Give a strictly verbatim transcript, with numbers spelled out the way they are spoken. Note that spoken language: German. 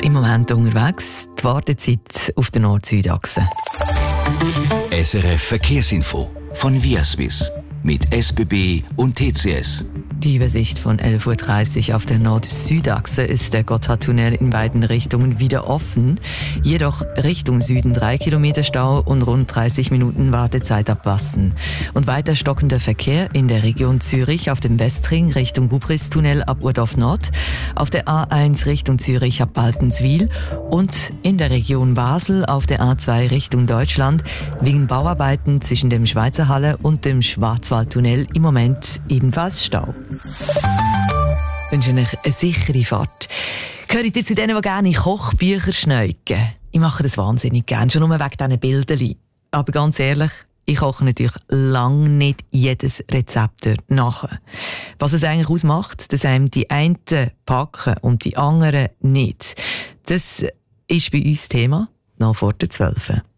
im Moment unterwegs. Die Wartezeit auf der Nord-Süd-Achse. S R F Verkehrsinfo von Viaswiss mit S B B und T C S. Die Übersicht von elf Uhr dreißig auf der Nord-Süd-Achse ist der Gotthardtunnel in beiden Richtungen wieder offen. Jedoch Richtung Süden drei Kilometer Stau und rund dreißig Minuten Wartezeit ab Wassen. Und weiter stockender Verkehr in der Region Zürich auf dem Westring Richtung Gubristunnel ab Urdorf Nord, auf der A eins Richtung Zürich ab Baltenswil und in der Region Basel auf der A zwei Richtung Deutschland wegen Bauarbeiten zwischen dem Schweizer Halle und dem Schwarzwaldtunnel im Moment ebenfalls Stau. Ich wünsche euch eine sichere Fahrt. Gehört ihr zu denen, die gerne Kochbücher schneiden? Ich mache das wahnsinnig gerne, schon nur wegen diesen Bildern. Aber ganz ehrlich, ich koche natürlich lange nicht jedes Rezept nachher. Was es eigentlich ausmacht, dass einem die einen packen und die anderen nicht. Das ist bei uns Thema, noch vor der zwölf.